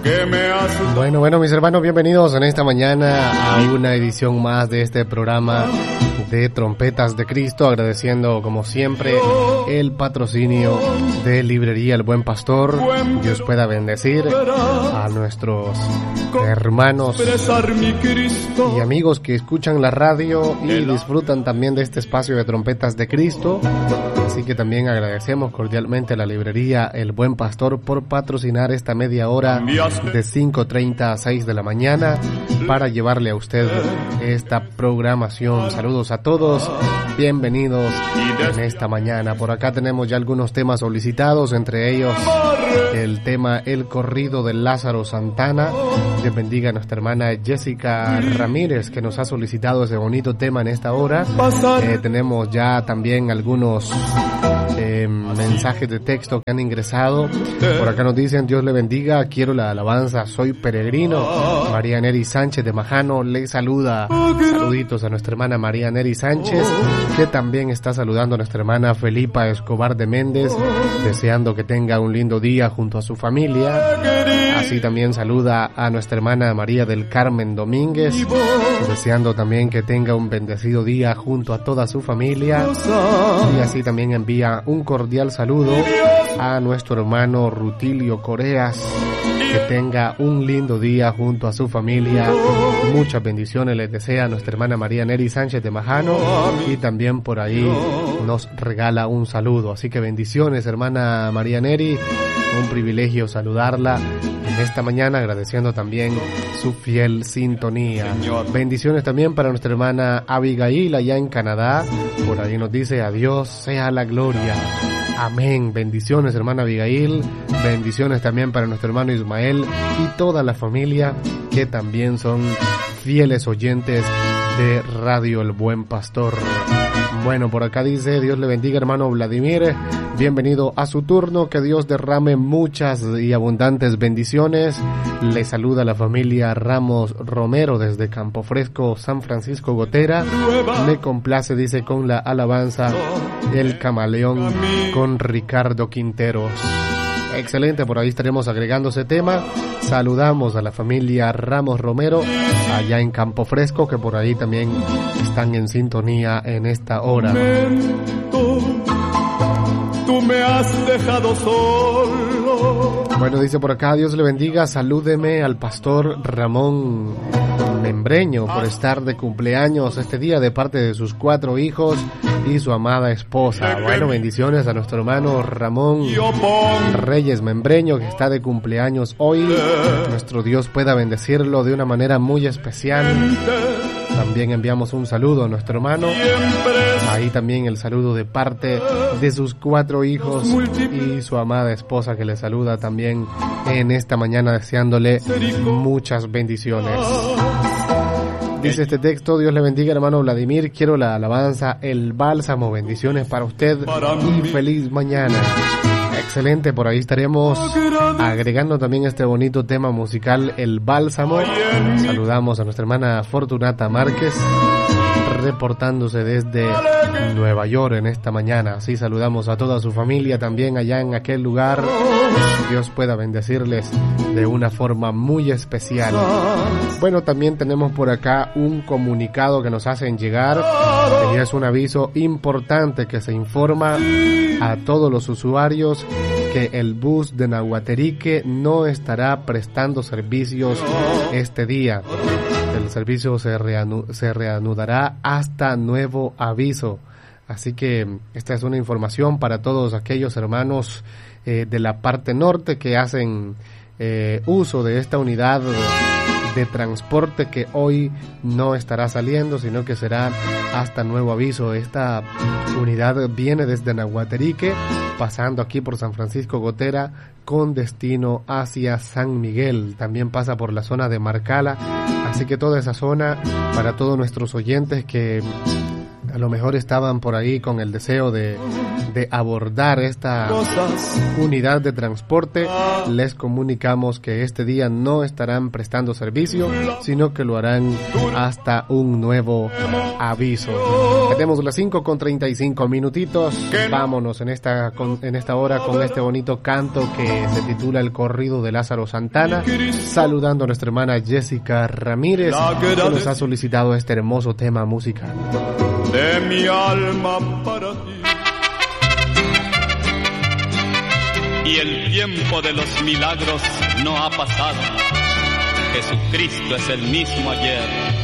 Bueno, mis hermanos, bienvenidos en esta mañana a una edición más de este programa de Trompetas de Cristo, agradeciendo como siempre el patrocinio de Librería El Buen Pastor. Dios pueda bendecir a nuestros hermanos y amigos que escuchan la radio y disfrutan también de este espacio de Trompetas de Cristo. Así que también agradecemos cordialmente a la Librería El Buen Pastor por patrocinar esta media hora de 5:30 a 6 de la mañana para llevarle a usted esta programación. Saludos a todos, bienvenidos en esta mañana. Por acá tenemos ya algunos temas solicitados, entre ellos el tema El Corrido de Lázaro Santana. Dios bendiga a nuestra hermana Jessica Ramírez, que nos ha solicitado ese bonito tema en esta hora. Tenemos ya también algunos mensajes de texto que han ingresado. Por acá nos dicen: Dios le bendiga, quiero la alabanza, soy peregrino. María Neri Sánchez de Majano le saluda. Saluditos a nuestra hermana María Neri Sánchez, que también está saludando a nuestra hermana Felipa Escobar de Méndez, deseando que tenga un lindo día junto a su familia. Así también saluda a nuestra hermana María del Carmen Domínguez, deseando también que tenga un bendecido día junto a toda su familia. Y así también envía un cordial saludo a nuestro hermano Rutilio Coreas, que tenga un lindo día junto a su familia. Muchas bendiciones les desea a nuestra hermana María Neri Sánchez de Majano, y también por ahí nos regala un saludo. Así que bendiciones, hermana María Neri, un privilegio saludarla en esta mañana, agradeciendo también su fiel sintonía. Bendiciones también para nuestra hermana Abigail allá en Canadá. Por ahí nos dice: a Dios sea la gloria. Amén. Bendiciones, hermana Abigail. Bendiciones también para nuestro hermano Ismael y toda la familia, que también son fieles oyentes de Radio El Buen Pastor. Bueno, por acá dice: Dios le bendiga, hermano Vladimir, bienvenido a su turno, que Dios derrame muchas y abundantes bendiciones. Le saluda la familia Ramos Romero desde Campo Fresco, San Francisco Gotera. Me complace, dice, con la alabanza El Camaleón con Ricardo Quinteros. Excelente, por ahí estaremos agregando ese tema. Saludamos a la familia Ramos Romero allá en Campo Fresco, que por ahí también están en sintonía en esta hora. Tú me has dejado solo. Bueno, dice por acá: Dios le bendiga, salúdeme al pastor Ramón Membreño por estar de cumpleaños este día de parte de sus 4 hijos y su amada esposa. Bueno, bendiciones a nuestro hermano Ramón Reyes Membreño, que está de cumpleaños hoy. Nuestro Dios pueda bendecirlo de una manera muy especial. También enviamos un saludo a nuestro hermano. Ahí también el saludo de parte de sus 4 hijos y su amada esposa, que le saluda también en esta mañana, deseándole muchas bendiciones. Dice este texto: Dios le bendiga, hermano Vladimir, quiero la alabanza El Bálsamo. Bendiciones para usted y feliz mañana. Excelente, por ahí estaremos agregando también este bonito tema musical, El Bálsamo. Saludamos a nuestra hermana Fortunata Márquez, reportándose desde Nueva York en esta mañana. Así saludamos a toda su familia también allá en aquel lugar. Dios pueda bendecirles de una forma muy especial. Bueno, también tenemos por acá un comunicado que nos hacen llegar, y es un aviso importante que se informa a todos los usuarios que el bus de Nahuaterique no estará prestando servicios este día. El servicio se reanudará hasta nuevo aviso. Así que esta es una información para todos aquellos hermanos de la parte norte que hacen uso de esta unidad de transporte, que hoy no estará saliendo, sino que será hasta nuevo aviso. Esta unidad viene desde Nahuaterique, pasando aquí por San Francisco Gotera, con destino hacia San Miguel. También pasa por la zona de Marcala, así que toda esa zona, para todos nuestros oyentes que a lo mejor estaban por ahí con el deseo de abordar esta unidad de transporte, les comunicamos que este día no estarán prestando servicio, sino que lo harán hasta un nuevo aviso. Tenemos las 5:35 minutitos. Vámonos en esta hora con este bonito canto que se titula El corrido de Lázaro Santana, saludando a nuestra hermana Jessica Ramírez, que nos ha solicitado este hermoso tema musical. De mi alma para ti. Y el tiempo de los milagros no ha pasado. Jesucristo es el mismo ayer,